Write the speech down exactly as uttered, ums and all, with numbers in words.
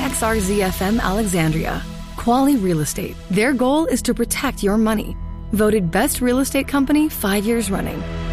X R Z F M Alexandria. Quality Real Estate. Their goal is to protect your money. Voted best real estate company five years running.